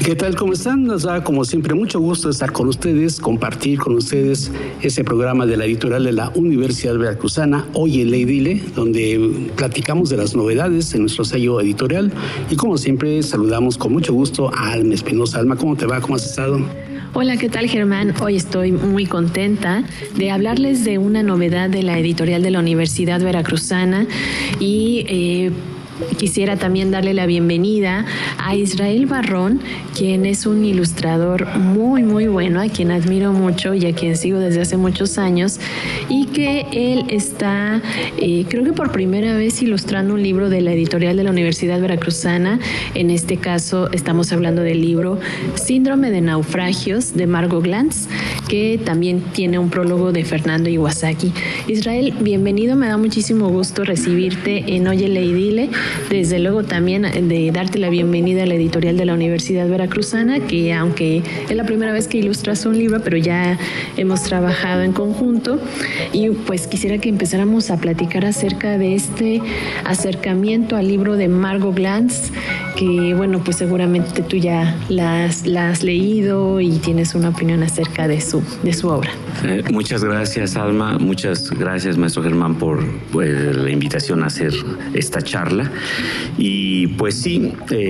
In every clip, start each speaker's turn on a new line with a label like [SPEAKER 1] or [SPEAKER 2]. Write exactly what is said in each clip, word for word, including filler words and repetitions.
[SPEAKER 1] ¿Qué tal? ¿Cómo están? Nos da, como siempre, mucho gusto estar con ustedes, compartir con ustedes ese programa de la editorial de la Universidad Veracruzana, Hoy en Ley Dile, donde platicamos de las novedades en nuestro sello editorial. Y como siempre, saludamos con mucho gusto a Alma Espinosa. Alma, ¿cómo te va? ¿Cómo has estado?
[SPEAKER 2] Hola, ¿qué tal, Germán? Hoy estoy muy contenta de hablarles de una novedad de la editorial de la Universidad Veracruzana y eh, quisiera también darle la bienvenida a Israel Barrón, quien es un ilustrador muy, muy bueno, a quien admiro mucho y a quien sigo desde hace muchos años, y que él está, eh, creo que por primera vez, ilustrando un libro de la editorial de la Universidad Veracruzana. En este caso estamos hablando del libro Síndrome de Naufragios, de Margot Glantz, que también tiene un prólogo de Fernando Iwasaki. Israel, bienvenido, me da muchísimo gusto recibirte en Hoy en Ley Dile. Desde luego también de darte la bienvenida a la editorial de la Universidad Veracruzana, que aunque es la primera vez que ilustras un libro, pero ya hemos trabajado en conjunto. Y pues quisiera que empezáramos a platicar acerca de este acercamiento al libro de Margot Glantz, que bueno, pues seguramente tú ya la has, la has leído y tienes una opinión acerca de su, de su obra.
[SPEAKER 3] Eh, muchas gracias, Alma. Muchas gracias, maestro Germán, por pues, la invitación a hacer esta charla. Y pues sí,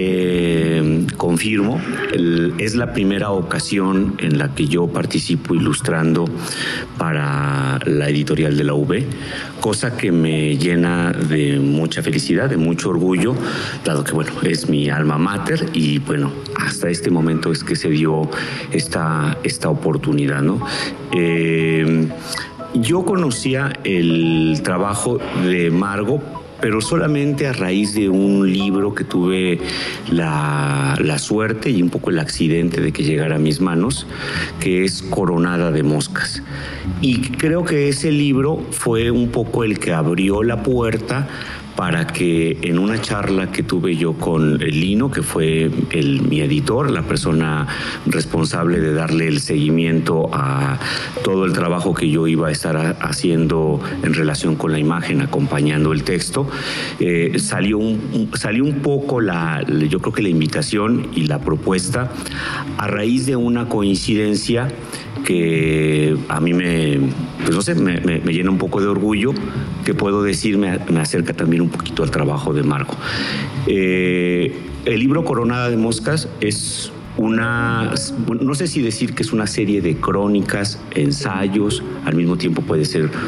[SPEAKER 3] eh, confirmo, el, es la primera ocasión en la que yo participo ilustrando para la editorial de la U B, cosa que me llena de mucha felicidad, de mucho orgullo, dado que bueno, es mi alma mater y bueno, hasta este momento es que se dio esta, esta oportunidad, ¿no? Eh, yo conocía el trabajo de Margot, pero solamente a raíz de un libro que tuve la, la suerte y un poco el accidente de que llegara a mis manos, que es Coronada de Moscas. Y creo que ese libro fue un poco el que abrió la puerta para que en una charla que tuve yo con Lino, que fue el, mi editor, la persona responsable de darle el seguimiento a todo el trabajo que yo iba a estar a, haciendo en relación con la imagen, acompañando el texto, eh, salió, un, salió un poco la, yo creo que la invitación y la propuesta a raíz de una coincidencia que a mí me, pues no sé, me, me, me llena un poco de orgullo, que puedo decir me, me acerca también un poquito al trabajo de Margot. Eh, el libro Coronada de Moscas es una, no sé si decir que es una serie de crónicas, ensayos, al mismo tiempo puede ser